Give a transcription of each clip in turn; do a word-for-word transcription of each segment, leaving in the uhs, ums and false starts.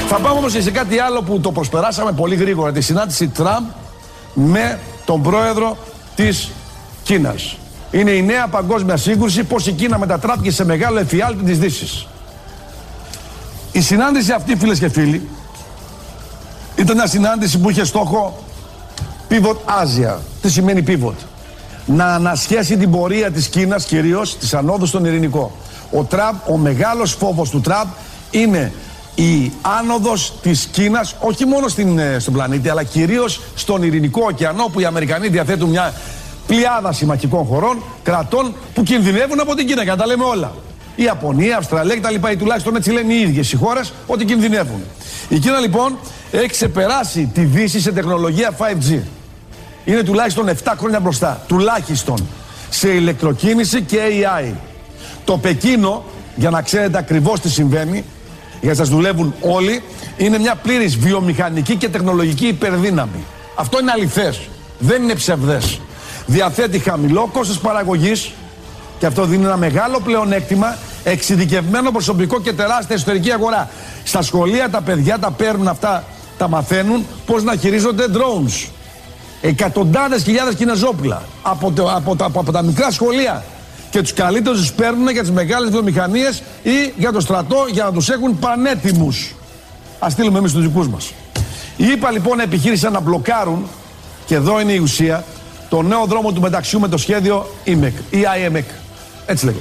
Θα πάμε όμως και σε κάτι άλλο που το προσπεράσαμε πολύ γρήγορα. Τη συνάντηση Τραμπ με τον πρόεδρο της Κίνας. Είναι η νέα παγκόσμια σύγκρουση, πώς η Κίνα μετατράπηκε σε μεγάλο εφιάλτη της Δύσης. Η συνάντηση αυτή, φίλες και φίλοι, ήταν μια συνάντηση που είχε στόχο Pivot Asia. Τι σημαίνει pivot? Να ανασχέσει την πορεία της Κίνας, κυρίως της ανόδου στον ειρηνικό. Ο Τραμπ, ο μεγάλος φόβος του Τραμπ είναι η άνοδος της Κίνας, όχι μόνο στην, στον πλανήτη, αλλά κυρίως στον Ειρηνικό ωκεανό, που οι Αμερικανοί διαθέτουν μια πλειάδα συμμαχικών χωρών, κρατών που κινδυνεύουν από την Κίνα. Και να τα λέμε όλα. Η Ιαπωνία, η Αυστραλία κτλ. Ή τουλάχιστον έτσι λένε οι ίδιες οι χώρες ότι κινδυνεύουν. Η Κίνα λοιπόν έχει ξεπεράσει τη Δύση σε τεχνολογία φάιβ τζι. Είναι τουλάχιστον επτά χρόνια μπροστά. Τουλάχιστον σε ηλεκτροκίνηση και έι άι. Το Πεκίνο, για να ξέρετε ακριβώς τι συμβαίνει, για να σας δουλεύουν όλοι, είναι μια πλήρης βιομηχανική και τεχνολογική υπερδύναμη. Αυτό είναι αληθές. Δεν είναι ψευδές. Διαθέτει χαμηλό κόστος παραγωγής και αυτό δίνει ένα μεγάλο πλεονέκτημα, εξειδικευμένο προσωπικό και τεράστια εσωτερική αγορά. Στα σχολεία τα παιδιά τα παίρνουν αυτά, τα μαθαίνουν πώς να χειρίζονται drones. Εκατοντάδες χιλιάδες Κινεζόπουλα από, το, από, τα, από, από τα μικρά σχολεία. Και τους καλύτερους τους παίρνουν για τις μεγάλες βιομηχανίες ή για το στρατό, για να τους έχουν πανέτοιμους. Ας στείλουμε εμείς τους δικούς μας. Οι ΗΠΑ λοιπόν επιχείρησαν να μπλοκάρουν, και εδώ είναι η ουσία, το νέο δρόμο του μεταξιού με το σχέδιο ι εμ ι. Έτσι λέγεται.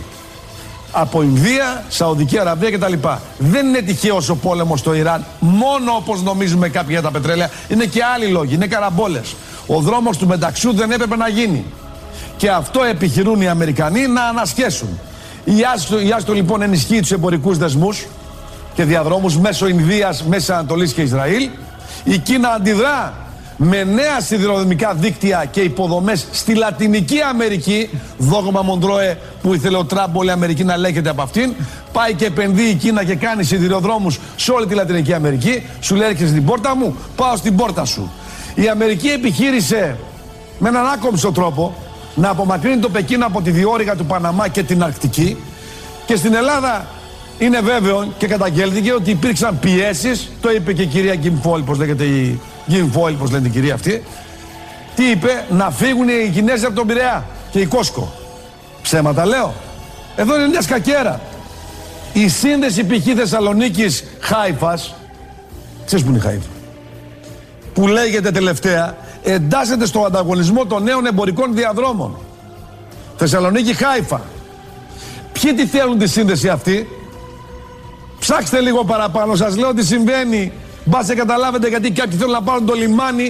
Από Ινδία, Σαουδική Αραβία κτλ. Δεν είναι τυχαίος ο πόλεμος στο Ιράν, μόνο όπως νομίζουμε κάποιοι για τα πετρέλαια. Είναι και άλλοι λόγοι, είναι καραμπόλες. Ο δρόμος του μεταξιού δεν έπρεπε να γίνει. Και αυτό επιχειρούν οι Αμερικανοί να ανασχέσουν. Η Άστο, η Άστο λοιπόν ενισχύει τους εμπορικούς δεσμούς και διαδρόμους μέσω Ινδίας, Μέσης Ανατολής και Ισραήλ. Η Κίνα αντιδρά με νέα σιδηροδρομικά δίκτυα και υποδομές στη Λατινική Αμερική. Δόγμα Μοντρόε που ήθελε ο Τραμπ όλη η Αμερική να λέγεται από αυτήν. Πάει και επενδύει η Κίνα και κάνει σιδηροδρόμους σε όλη τη Λατινική Αμερική. Σου λέει έρχεσαι στην πόρτα μου, πάω στην πόρτα σου. Η Αμερική επιχείρησε με έναν άκομψο τρόπο να απομακρύνει το Πεκίνο από τη διόρυγα του Παναμά και την Αρκτική. Και στην Ελλάδα είναι βέβαιο και καταγγέλθηκε ότι υπήρξαν πιέσεις. Το είπε και η κυρία Γκιμ Φόλ, πώς λέγεται η Γκιμ Φόλ, πώς λένε την κυρία αυτή. Τι είπε? Να φύγουν οι Κινέζοι από τον Πειραιά και η Κόσκο. Ψέματα λέω? Εδώ είναι μια σκακέρα. Η σύνδεση π.χ. Θεσσαλονίκης Χάιφας, ξέρεις που είναι η Χάιφα, που λέγεται τελευταία, εντάσσεται στο ανταγωνισμό των νέων εμπορικών διαδρόμων. Θεσσαλονίκη Χάιφα. Ποιοι τη θέλουν τη σύνδεση αυτή? Ψάξτε λίγο παραπάνω, σας λέω τι συμβαίνει. Μπας και καταλάβετε γιατί κάποιοι θέλουν να πάρουν το λιμάνι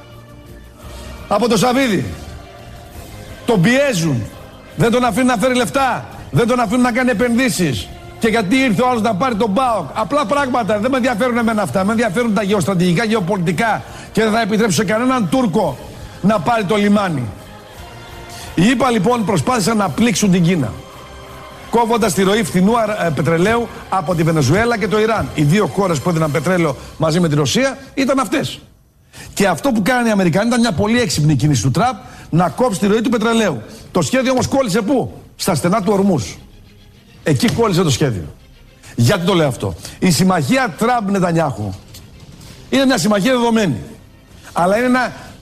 από το Σαββίδι. Τον πιέζουν. Δεν τον αφήνουν να φέρει λεφτά. Δεν τον αφήνουν να κάνει επενδύσεις. Και γιατί ήρθε ο άλλος να πάρει τον ΠΑΟΚ? Απλά πράγματα. Δεν με ενδιαφέρουν εμένα αυτά. Με ενδιαφέρουν τα γεωστρατηγικά, γεωπολιτικά. Και δεν θα επιτρέψω σε κανέναν Τούρκο να πάρει το λιμάνι. Οι ΗΠΑ λοιπόν προσπάθησαν να πλήξουν την Κίνα, κόβοντας τη ροή φθηνού ε, πετρελαίου από τη Βενεζουέλα και το Ιράν. Οι δύο χώρες που έδιναν πετρέλαιο μαζί με τη Ρωσία ήταν αυτές. Και αυτό που κάνανε οι Αμερικανοί ήταν μια πολύ έξυπνη κίνηση του Τραμπ, να κόψει τη ροή του πετρελαίου. Το σχέδιο όμως κόλλησε πού? Στα στενά του Ορμούς. Εκεί κόλλησε το σχέδιο. Γιατί το λέω αυτό? Η συμμαχία Τραμπ-Νετανιάχου είναι μια συμμαχία δεδομένη. Αλλά είναι ένα